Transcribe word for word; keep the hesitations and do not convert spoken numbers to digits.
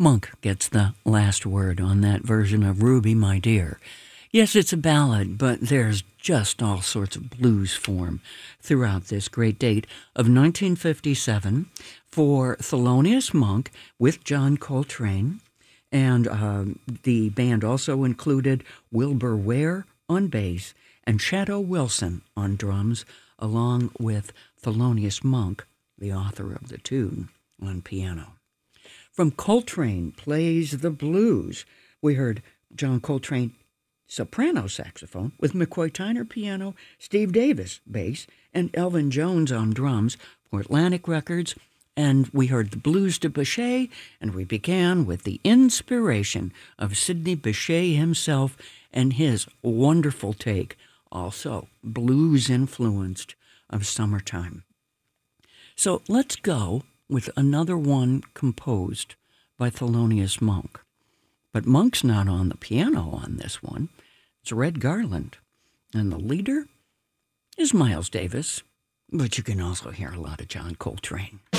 Monk gets the last word on that version of Ruby, My Dear. Yes, it's a ballad, but there's just all sorts of blues form throughout this great date of nineteen fifty-seven for Thelonious Monk with John Coltrane. And uh, the band also included Wilbur Ware on bass and Shadow Wilson on drums, along with Thelonious Monk, the author of the tune, on piano. From Coltrane Plays the Blues, we heard John Coltrane soprano saxophone with McCoy Tyner piano, Steve Davis bass, and Elvin Jones on drums for Atlantic Records. And we heard the Blues to Bechet, and we began with the inspiration of Sidney Bechet himself and his wonderful take, also blues-influenced, of Summertime. So let's go with another one composed by Thelonious Monk. But Monk's not on the piano on this one. It's Red Garland. And the leader is Miles Davis, but you can also hear a lot of John Coltrane.